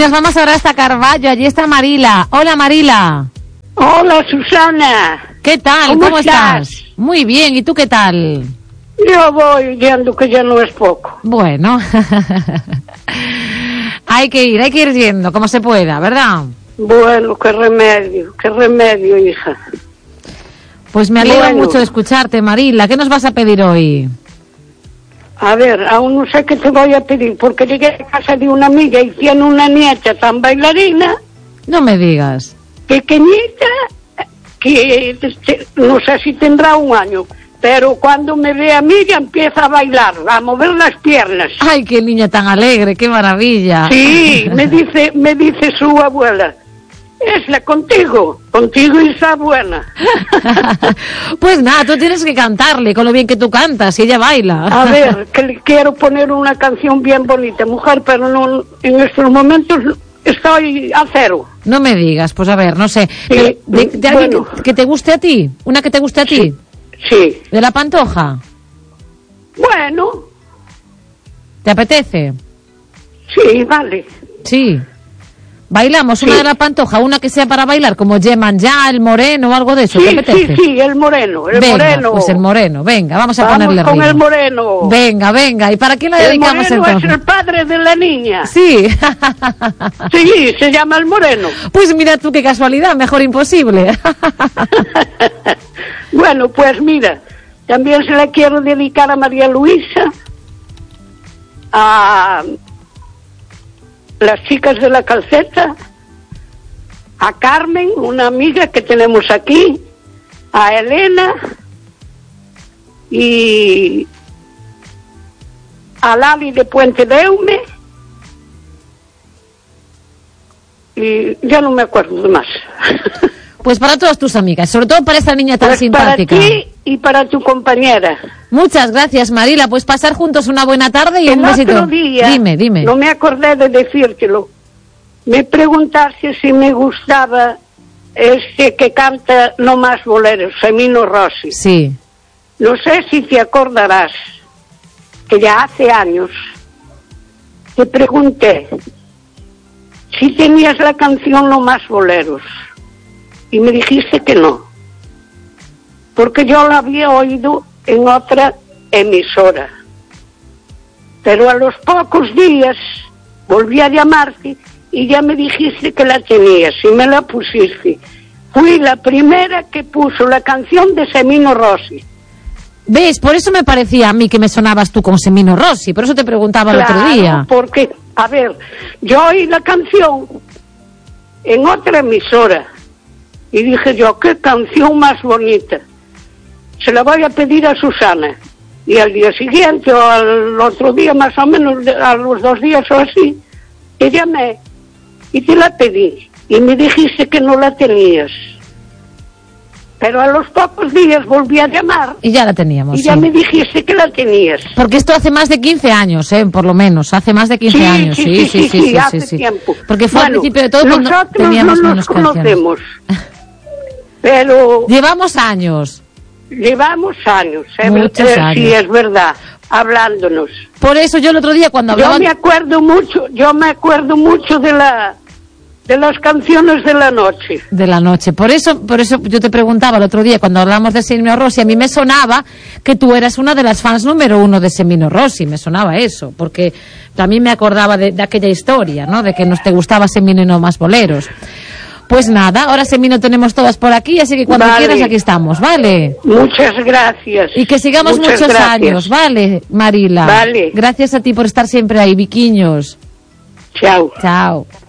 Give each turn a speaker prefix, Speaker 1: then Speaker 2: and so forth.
Speaker 1: nos vamos ahora hasta Carballo. Allí está Marila. Hola, Marila.
Speaker 2: Hola, Susana.
Speaker 1: ¿Qué tal? ¿Cómo estás? Muy bien. ¿Y tú qué tal?
Speaker 2: Yo voy yendo, que ya no es poco.
Speaker 1: Bueno. hay que ir yendo, como se pueda, ¿verdad?
Speaker 2: Bueno, qué remedio, hija.
Speaker 1: Pues me alegra mucho de escucharte, Marila. ¿Qué nos vas a pedir hoy?
Speaker 2: A ver, aún no sé qué te voy a pedir, porque llegué a casa de una amiga y tiene una nieta tan bailarina.
Speaker 1: No me digas.
Speaker 2: Pequeñita, que no sé si tendrá 1 año, pero cuando me ve a mí ya empieza a bailar, a mover las piernas.
Speaker 1: Ay, qué niña tan alegre, qué maravilla.
Speaker 2: Sí, me dice su abuela. Es contigo y está buena.
Speaker 1: Pues nada, tú tienes que cantarle con lo bien que tú cantas y ella baila.
Speaker 2: A ver, que le quiero poner una canción bien bonita, mujer, pero no, en estos momentos estoy a cero.
Speaker 1: No me digas, pues a ver, no sé.
Speaker 2: Sí,
Speaker 1: ¿De alguien que te guste a ti? ¿Una que te guste a ti?
Speaker 2: Sí.
Speaker 1: ¿De La Pantoja?
Speaker 2: Bueno.
Speaker 1: ¿Te apetece?
Speaker 2: Sí, vale.
Speaker 1: Sí. Bailamos una de La Pantoja, una que sea para bailar, como Yemanjá, El Moreno o algo de eso.
Speaker 2: Sí,
Speaker 1: ¿Te apetece?
Speaker 2: sí, El Moreno,
Speaker 1: venga,
Speaker 2: Moreno.
Speaker 1: Pues El Moreno, venga, vamos a ponerle
Speaker 2: con
Speaker 1: ritmo.
Speaker 2: El Moreno.
Speaker 1: Venga, ¿y para quién la dedicamos
Speaker 2: El Moreno
Speaker 1: entonces?
Speaker 2: es el padre de la niña.
Speaker 1: Sí.
Speaker 2: Sí, se llama El Moreno.
Speaker 1: Pues mira tú qué casualidad, mejor imposible.
Speaker 2: Bueno, pues mira, también se la quiero dedicar a María Luisa, a las chicas de la calceta, a Carmen, una amiga que tenemos aquí, a Elena y a Lali de Puente de Eume, y ya no me acuerdo de más.
Speaker 1: Pues para todas tus amigas, sobre todo para esta niña tan
Speaker 2: pues
Speaker 1: simpática.
Speaker 2: Para ti y para tu compañera.
Speaker 1: Muchas gracias, Marila. Pues pasar juntos una buena tarde y un besito.
Speaker 2: El otro día,
Speaker 1: dime.
Speaker 2: No me acordé de decírtelo. Me preguntaste si me gustaba que canta No Más Boleros, Semino Rossi.
Speaker 1: Sí.
Speaker 2: No sé si te acordarás que ya hace años te pregunté si tenías la canción No Más Boleros. Y me dijiste que no, porque yo la había oído en otra emisora. Pero a los pocos días volví a llamarte y ya me dijiste que la tenías y me la pusiste. Fui la primera que puso la canción de Semino Rossi.
Speaker 1: ¿Ves? Por eso me parecía a mí que me sonabas tú con Semino Rossi, por eso te preguntaba el otro día.
Speaker 2: Porque, a ver, yo oí la canción en otra emisora. Y dije yo, qué canción más bonita. Se la voy a pedir a Susana. Y al día siguiente, o al otro día más o menos, a los 2 días o así, te llamé y te la pedí. Y me dijiste que no la tenías. Pero a los pocos días volví a llamar.
Speaker 1: Y ya la teníamos.
Speaker 2: Y ya me dijiste que la tenías.
Speaker 1: Porque esto hace más de 15 años, por lo menos. Hace más de 15 años.
Speaker 2: Sí, hace tiempo.
Speaker 1: Porque fue al principio de todo cuando teníamos menos
Speaker 2: conocemos. Pero
Speaker 1: llevamos años.
Speaker 2: Muchos años. Sí, es verdad, hablándonos.
Speaker 1: Por eso yo el otro día cuando hablaba...
Speaker 2: Yo me acuerdo mucho de las canciones de la noche.
Speaker 1: De la noche. Por eso yo te preguntaba el otro día cuando hablamos de Semino Rossi, a mí me sonaba que tú eras una de las fans número 1 de Semino Rossi, me sonaba eso, porque también me acordaba de aquella historia, ¿no? De que nos te gustaba Semino y No Más Boleros. Pues nada, ahora Semino tenemos todas por aquí, así que cuando quieras aquí estamos, ¿vale?
Speaker 2: Muchas gracias.
Speaker 1: Y que sigamos muchos años, ¿vale, Marila?
Speaker 2: Vale.
Speaker 1: Gracias a ti por estar siempre ahí, Viquiños.
Speaker 2: Chao.
Speaker 1: Chao.